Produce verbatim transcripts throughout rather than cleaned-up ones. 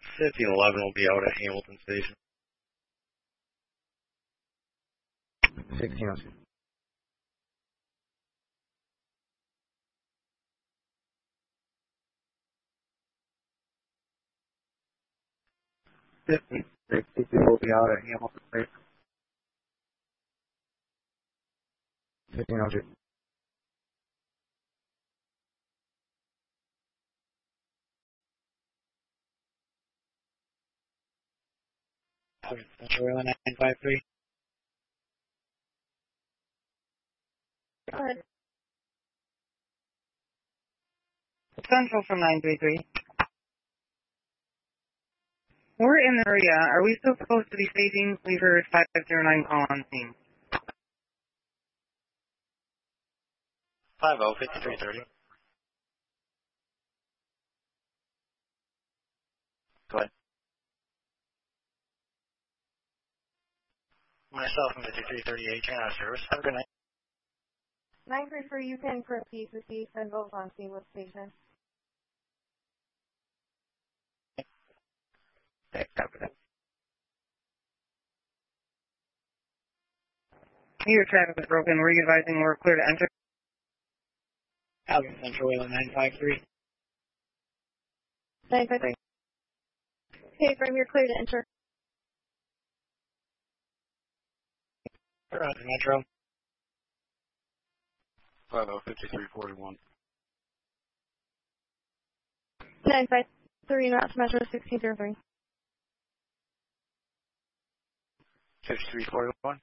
fifteen eleven will be out at Hamilton Station. sixteen oh two. fifteen sixty-two will be out at Hamilton Station. fifteen oh two. Central nine five three. Go ahead. Central from nine three three. We're in the area. Are we still supposed to be staging? We've heard five zero nine call on scene. five oh, fifty-three thirty. Go ahead. Myself and fifty-three thirty-eight, turn out of service. Have a good night. nine three three, you can proceed to see Central's on scene with station. Okay, copy that. Your traffic is broken. Were you advising we're clear to enter? Alvin Central nine five three. nine five three. Okay, from you're clear to enter. Roger, Metro. five oh, fifty-three forty-one. nine five three, not to Metro sixteen oh three. fifty-three forty-one.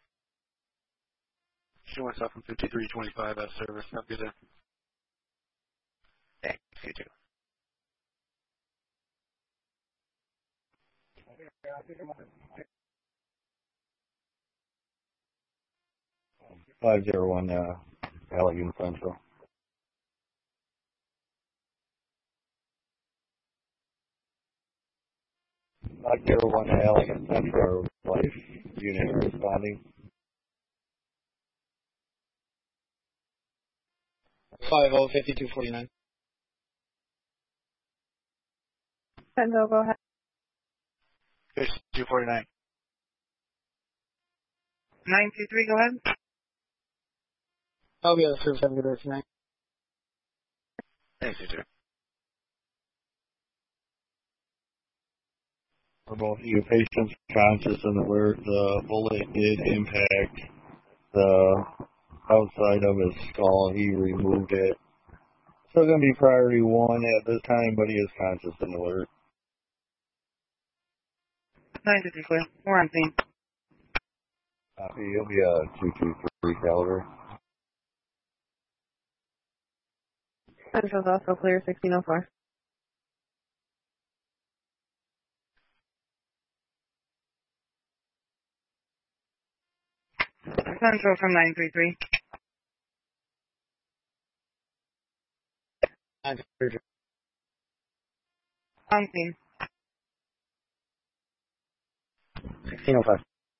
Show myself from fifty-three twenty-five at service. Have a good day. Thanks, you too. five zero one, uh, Allegan Central. five zero one, Allegan Central, life unit responding. five oh, fifty-two forty-nine. Central, go ahead. fifty-two forty-nine. nine two three, go ahead. I'll be out of service. Have a good day tonight. Thanks, you too. For both of you, patients conscious and alert, the bullet did impact the outside of his skull. He removed it. Still going to be priority one at this time, but he is conscious and alert. nine two three, clear. We're on scene. Copy. He'll be a two two three caliber. Central's also clear, sixteen oh four. Central from nine three three. nine three three. On scene. sixteen oh five.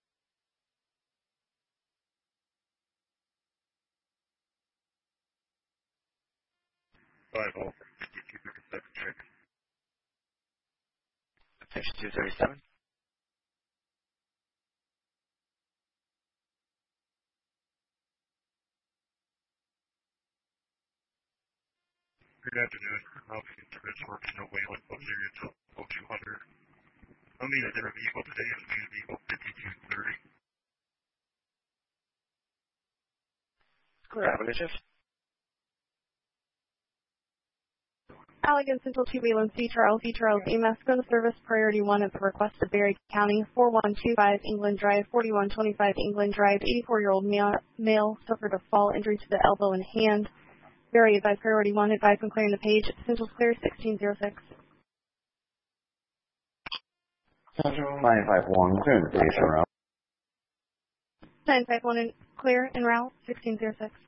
five oh, fifty-two thirty-seven, check. fifty-two thirty-seven. Good afternoon. Ralphie Twitch working away with both areas of two hundred. I'll meet a different vehicle today. It's meeting vehicle fifty-two thirty. Clear. Have a good shift. Allegan Central two Whelan C. Charles E. Charles E. M S. Go to service priority one at the request of Berry County, four one two five England Drive, forty-one twenty-five England Drive. eighty-four-year-old male, male suffered a fall injury to the elbow and hand. Berry advised priority one, advised when clearing the page. Central's clear, sixteen oh six. nine five one, clear the station route. nine five one in, clear en route, sixteen oh six.